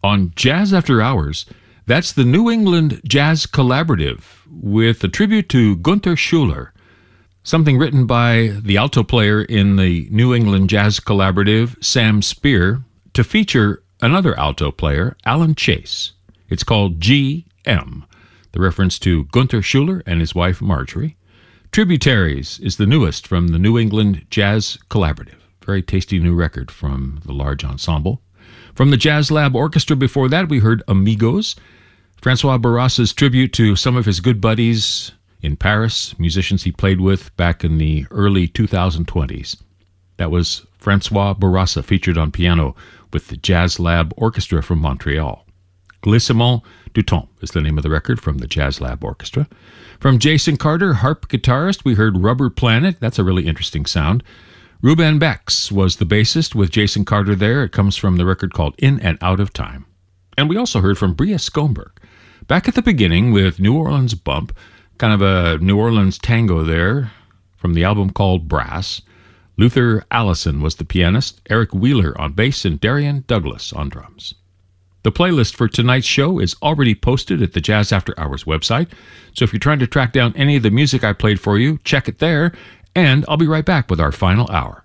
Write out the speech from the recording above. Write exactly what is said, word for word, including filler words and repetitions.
On Jazz After Hours, that's the New England Jazz Collaborative with a tribute to Gunther Schuller, something written by the alto player in the New England Jazz Collaborative, Sam Spear, to feature another alto player, Alan Chase. It's called G M, the reference to Gunther Schuller and his wife Marjorie. Tributaries is the newest from the New England Jazz Collaborative. Very tasty new record from the large ensemble. From the Jazz Lab Orchestra before that, we heard Amigos, Francois Bourassa's tribute to some of his good buddies in Paris, musicians he played with back in the early two thousand twenties. That was Francois Bourassa featured on piano with the Jazz Lab Orchestra from Montreal. Glissement du Temps is the name of the record from the Jazz Lab Orchestra. From Jason Carter, harp guitarist, we heard Rubber Planet. That's a really interesting sound. Ruben Bex was the bassist with Jason Carter there. It comes from the record called In and Out of Time. And we also heard from Bria Skomberg. Back at the beginning with New Orleans Bump, kind of a New Orleans tango there from the album called Brass. Luther Allison was the pianist, Eric Wheeler on bass, and Darian Douglas on drums. The playlist for tonight's show is already posted at the Jazz After Hours website, so if you're trying to track down any of the music I played for you, check it there, and I'll be right back with our final hour.